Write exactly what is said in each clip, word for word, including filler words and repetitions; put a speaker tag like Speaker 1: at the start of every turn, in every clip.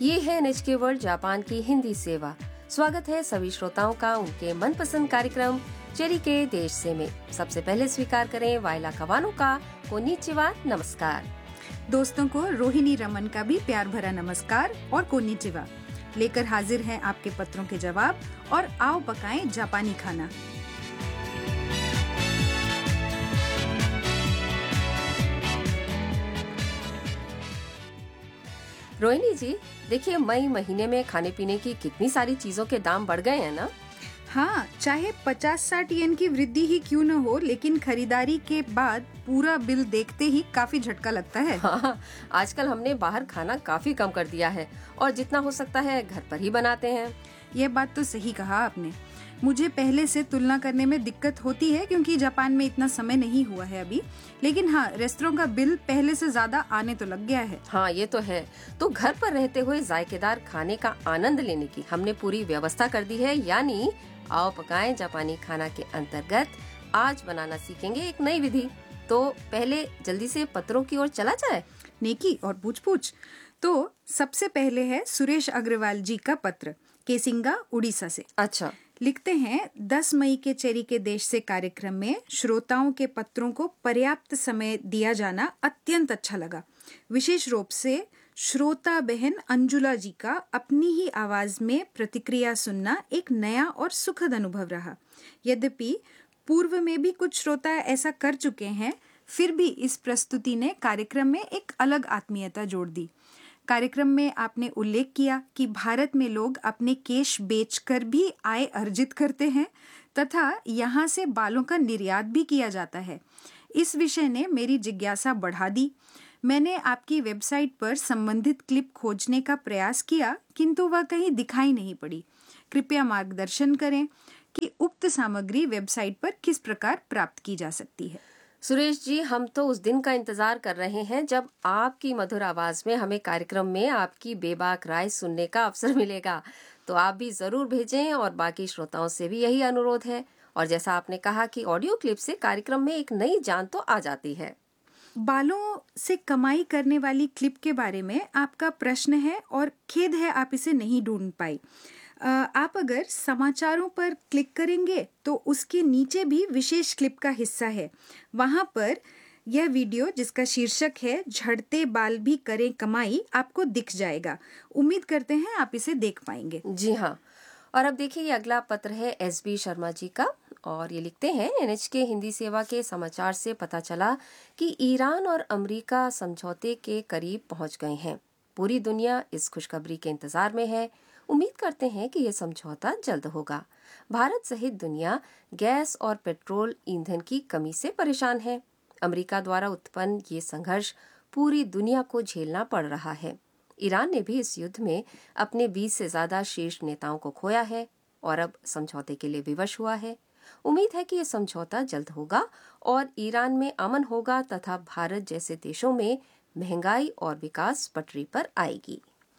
Speaker 1: ये है NHK world Japan की हिंदी सेवा। स्वागत है सभी श्रोताओं का उनके मनपसंद कार्यक्रम चेरी के देश से में। सबसे पहले स्वीकार करें वायला कवानो का कोनिचिवा नमस्कार।
Speaker 2: दोस्तों को रोहिणी रमन का भी प्यार भरा नमस्कार और कोनिचिवा। लेकर हाजिर हैं आपके पत्रों के जवाब और आओ पकाएं जापानी खाना।
Speaker 1: रोहिणी जी, देखिए मई महीने में खाने पीने की कितनी सारी चीजों के दाम बढ़ गए हैं ना।
Speaker 2: हाँ, चाहे पचास साठ येन की वृद्धि ही क्यों न हो, लेकिन खरीदारी के बाद पूरा बिल देखते ही काफी झटका लगता है।
Speaker 1: हाँ, आजकल हमने बाहर खाना काफी कम कर दिया है और जितना हो सकता है घर पर ही बनाते हैं।
Speaker 2: ये बात तो सही कहा आपने। मुझे पहले से तुलना करने में दिक्कत होती है क्योंकि जापान में इतना समय नहीं हुआ है अभी, लेकिन हाँ, रेस्टोरेंट का बिल पहले से ज्यादा आने तो लग गया है।
Speaker 1: हाँ, ये तो है। तो घर पर रहते हुए जायकेदार खाने का आनंद लेने की हमने पूरी व्यवस्था कर दी है, यानी आओ पकाएं जापानी खाना के अंतर्गत आज बनाना सीखेंगे एक नई विधि। तो पहले जल्दी से पत्रों की ओर चला जाए।
Speaker 2: नेकी और पूछ पूछ। तो सबसे पहले है सुरेश अग्रवाल जी का पत्र, केसिंगा उड़ीसा से।
Speaker 1: अच्छा,
Speaker 2: लिखते हैं, दस मई के चेरी के देश से कार्यक्रम में श्रोताओं के पत्रों को पर्याप्त समय दिया जाना अत्यंत अच्छा लगा। विशेष रूप से श्रोता बहन अंजुला जी का अपनी ही आवाज में प्रतिक्रिया सुनना एक नया और सुखद अनुभव रहा। यद्यपि पूर्व में भी कुछ श्रोता ऐसा कर चुके हैं, फिर भी इस प्रस्तुति ने कार्यक्रम में एक अलग आत्मीयता जोड़ दी। कार्यक्रम में आपने उल्लेख किया कि भारत में लोग अपने केश बेचकर भी आय अर्जित करते हैं तथा यहाँ से बालों का निर्यात भी किया जाता है। इस विषय ने मेरी जिज्ञासा बढ़ा दी। मैंने आपकी वेबसाइट पर संबंधित क्लिप खोजने का प्रयास किया, किंतु वह कहीं दिखाई नहीं पड़ी। कृपया मार्गदर्शन करें कि उक्त सामग्री वेबसाइट पर किस प्रकार प्राप्त की जा सकती है।
Speaker 1: सुरेश जी, हम तो उस दिन का इंतजार कर रहे हैं जब आपकी मधुर आवाज में हमें कार्यक्रम में आपकी बेबाक राय सुनने का अवसर मिलेगा। तो आप भी जरूर भेजें और बाकी श्रोताओं से भी यही अनुरोध है। और जैसा आपने कहा कि ऑडियो क्लिप से कार्यक्रम में एक नई जान तो आ जाती है।
Speaker 2: बालों से कमाई करने वाली क्लिप के बारे में आपका प्रश्न है और खेद है आप इसे नहीं ढूंढ पाई। आप अगर समाचारों पर क्लिक करेंगे तो उसके नीचे भी विशेष क्लिप का हिस्सा है। वहां पर यह वीडियो जिसका शीर्षक है झड़ते बाल भी करें कमाई आपको दिख जाएगा। उम्मीद करते हैं आप इसे देख पाएंगे।
Speaker 1: जी हाँ, और अब देखिए ये अगला पत्र है एस बी शर्मा जी का और ये लिखते हैं, एनएचके हिंदी सेवा के समाचार से पता चला कि ईरान और अमेरिका समझौते के करीब पहुंच गए हैं। पूरी दुनिया इस खुशखबरी के इंतजार में है। उम्मीद करते हैं कि यह समझौता जल्द होगा। भारत सहित दुनिया गैस और पेट्रोल ईंधन की कमी से परेशान है। अमेरिका द्वारा उत्पन्न ये संघर्ष पूरी दुनिया को झेलना पड़ रहा है। ईरान ने भी इस युद्ध में अपने बीस से ज्यादा शीर्ष नेताओं को खोया है और अब समझौते के लिए विवश हुआ है। उम्मीद है कि यह समझौता जल्द होगा और ईरान में अमन होगा तथा भारत जैसे देशों में महंगाई और विकास पटरी पर आएगी।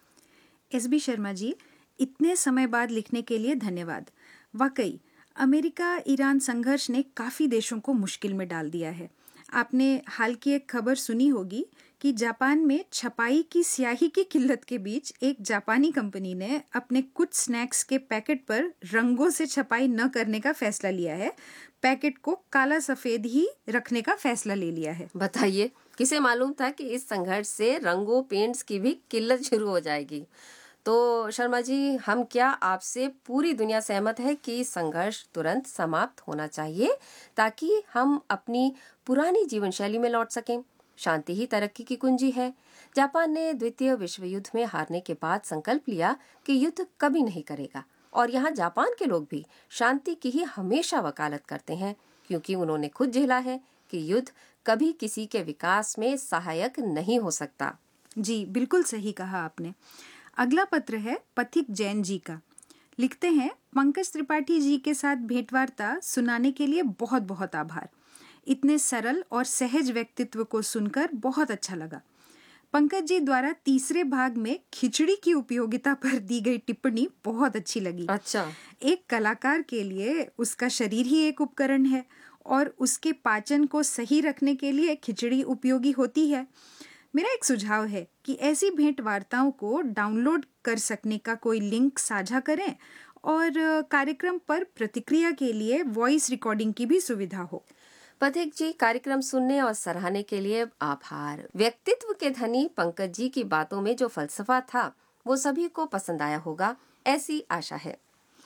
Speaker 2: एस बी शर्मा जी, इतने समय बाद लिखने के लिए धन्यवाद। वाकई अमेरिका ईरान संघर्ष ने काफी देशों को मुश्किल में डाल दिया है। आपने हाल की एक खबर सुनी होगी कि जापान में छपाई की स्याही की किल्लत के बीच एक जापानी कंपनी ने अपने कुछ स्नैक्स के पैकेट पर रंगों से छपाई न करने का फैसला लिया है। पैकेट को काला सफेद ही रखने का फैसला ले लिया है।
Speaker 1: बताइए, किसे मालूम था कि इस संघर्ष से रंगों पेंट्स की भी किल्लत शुरू हो जाएगी। तो शर्मा जी, हम क्या आपसे पूरी दुनिया सहमत है कि संघर्ष तुरंत समाप्त होना चाहिए ताकि हम अपनी पुरानी जीवन शैली में लौट सकें। शांति ही तरक्की की कुंजी है। जापान ने द्वितीय विश्व युद्ध में हारने के बाद संकल्प लिया कि युद्ध कभी नहीं करेगा और यहाँ जापान के लोग भी शांति की ही हमेशा वकालत करते हैं, क्योंकि उन्होंने खुद झेला है कि युद्ध कभी किसी के विकास में सहायक नहीं हो सकता।
Speaker 2: जी, बिल्कुल सही कहा आपने। अगला पत्र है पथिक जैन जी का। लिखते हैं, पंकज त्रिपाठी जी के साथ भेंटवार्ता सुनाने के लिए बहुत बहुत आभार। इतने सरल और सहज व्यक्तित्व को सुनकर बहुत अच्छा लगा। पंकज जी द्वारा तीसरे भाग में खिचड़ी की उपयोगिता पर दी गई टिप्पणी बहुत अच्छी लगी।
Speaker 1: अच्छा,
Speaker 2: एक कलाकार के लिए उसका शरीर ही एक उपकरण है और उसके पाचन को सही रखने के लिए खिचड़ी उपयोगी होती है। मेरा एक सुझाव है कि ऐसी भेंट वार्ताओं को डाउनलोड कर सकने का कोई लिंक साझा करें और अ, कार्यक्रम पर प्रतिक्रिया के लिए वॉइस रिकॉर्डिंग की भी सुविधा हो।
Speaker 1: पथिक जी, कार्यक्रम सुनने और सराहने के लिए आभार। व्यक्तित्व के धनी पंकज जी की बातों में जो फलसफा था वो सभी को पसंद आया होगा, ऐसी आशा है।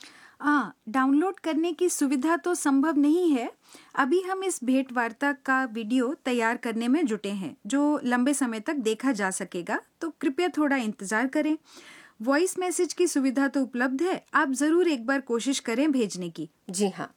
Speaker 2: हाँ, डाउनलोड करने की सुविधा तो संभव नहीं है। अभी हम इस भेंट वार्ता का वीडियो तैयार करने में जुटे हैं जो लंबे समय तक देखा जा सकेगा, तो कृपया थोड़ा इंतजार करें। वॉइस मैसेज की सुविधा तो उपलब्ध है, आप जरूर एक बार कोशिश करें भेजने की।
Speaker 1: जी हाँ।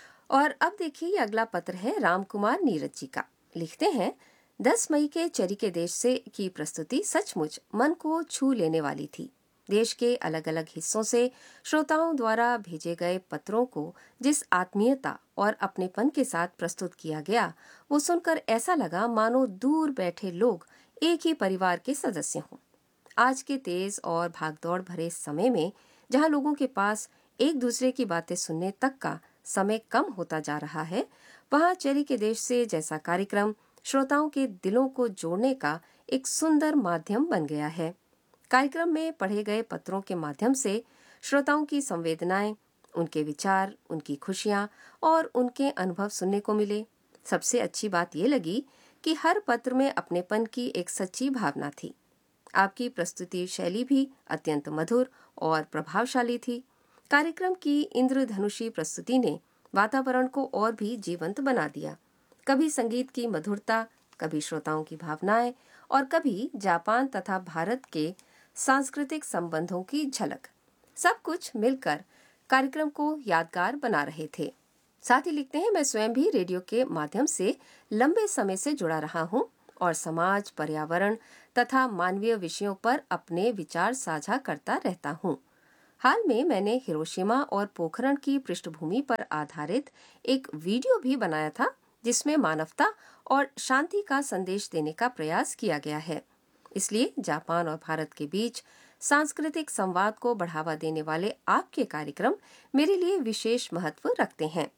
Speaker 1: और अब देखिए अगला पत्र है राम कुमार नीरज जी का। लिखते हैं, दस मई के चरी के देश से की प्रस्तुति सचमुच मन को छू लेने वाली थी। देश के अलग अलग हिस्सों से श्रोताओं द्वारा भेजे गए पत्रों को जिस आत्मीयता और अपनेपन के साथ प्रस्तुत किया गया, वो सुनकर ऐसा लगा मानो दूर बैठे लोग एक ही परिवार के सदस्य हों। आज के तेज और भागदौड़ भरे समय में जहाँ लोगों के पास एक दूसरे की बातें सुनने तक का समय कम होता जा रहा है, वहाँ चरी के देश से जैसा कार्यक्रम श्रोताओं के दिलों को जोड़ने का एक सुंदर माध्यम बन गया है। कार्यक्रम में पढ़े गए पत्रों के माध्यम से श्रोताओं की संवेदनाएं, उनके विचार, उनकी खुशियां और उनके अनुभव सुनने को मिले। सबसे अच्छी बात ये लगी कि हर पत्र में अपनेपन की एक सच्ची भावना थी। आपकी प्रस्तुति शैली भी अत्यंत मधुर और प्रभावशाली थी। कार्यक्रम की इंद्रधनुषी प्रस्तुति ने वातावरण को और भी जीवंत बना दिया। कभी संगीत की मधुरता, कभी श्रोताओं की भावनाएं और कभी जापान तथा भारत के सांस्कृतिक संबंधों की झलक, सब कुछ मिलकर कार्यक्रम को यादगार बना रहे थे। साथ ही लिखते हैं, मैं स्वयं भी रेडियो के माध्यम से लंबे समय से जुड़ा रहा हूं और समाज, पर्यावरण तथा मानवीय विषयों पर अपने विचार साझा करता रहता हूं। हाल में मैंने हिरोशिमा और पोखरण की पृष्ठभूमि पर आधारित एक वीडियो भी बनाया था जिसमें मानवता और शांति का संदेश देने का प्रयास किया गया है। इसलिए जापान और भारत के बीच सांस्कृतिक संवाद को बढ़ावा देने वाले आपके कार्यक्रम मेरे लिए विशेष महत्व रखते हैं।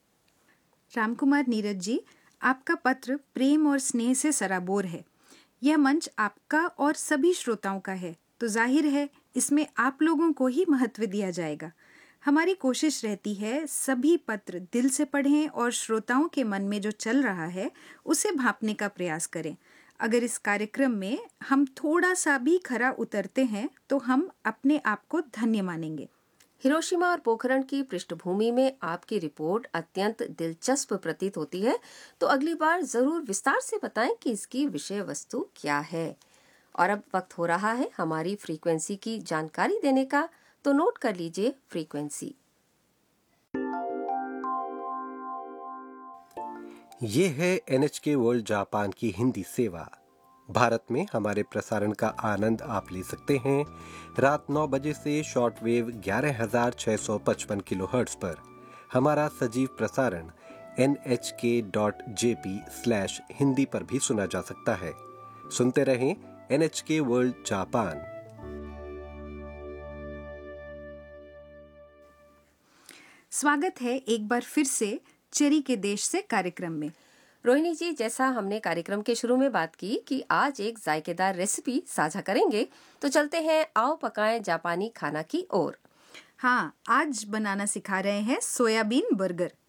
Speaker 2: रामकुमार नीरज जी, आपका पत्र प्रेम और स्नेह से सराबोर है। यह मंच आपका और सभी श्रोताओं का है, तो जाहिर है इसमें आप लोगों को ही महत्व दिया जाएगा। हमारी कोशिश रहती है सभी पत्र दिल से पढ़ें और श्रोताओं के मन में जो चल रहा है उसे भांपने का प्रयास करें। अगर इस कार्यक्रम में हम थोड़ा सा भी खरा उतरते हैं तो हम अपने आप को धन्य मानेंगे।
Speaker 1: हिरोशिमा और पोखरण की पृष्ठभूमि में आपकी रिपोर्ट अत्यंत दिलचस्प प्रतीत होती है, तो अगली बार जरूर विस्तार से बताएं कि इसकी विषय वस्तु क्या है। और अब वक्त हो रहा है हमारी फ्रीक्वेंसी की जानकारी देने का, तो नोट कर लीजिए फ्रीक्वेंसी।
Speaker 3: ये है एन एच के वर्ल्ड जापान की हिंदी सेवा। भारत में हमारे प्रसारण का आनंद आप ले सकते हैं रात नौ बजे से शॉर्टवेव ग्यारह हजार छह सौ पचपन किलोहर्ट्ज पर। हमारा सजीव प्रसारण एन एच के dot J P slash Hindi पर भी सुना जा सकता है। सुनते रहें एन एच के वर्ल्ड जापान।
Speaker 2: स्वागत है एक बार फिर से चेरी के देश से कार्यक्रम में।
Speaker 1: रोहिणी जी, जैसा हमने कार्यक्रम के शुरू में बात की कि आज एक जायकेदार रेसिपी साझा करेंगे, तो चलते हैं आओ पकाएं जापानी खाना की ओर।
Speaker 2: हाँ, आज बनाना सिखा रहे हैं सोयाबीन बर्गर।